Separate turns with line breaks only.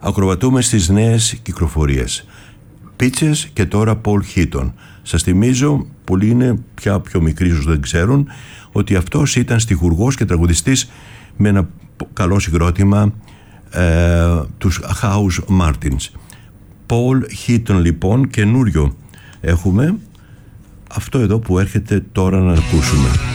Ακροβατούμε στις νέες κυκλοφορίες. Πίτσες και τώρα Paul Heaton. Σας θυμίζω, πολλοί είναι πια πιο μικροί, ίσως δεν ξέρουν, ότι αυτός ήταν στιχουργός και τραγουδιστής με ένα καλό συγκρότημα, τους House Martins. Paul Heaton λοιπόν, καινούριο έχουμε, αυτό εδώ που έρχεται τώρα να ακούσουμε.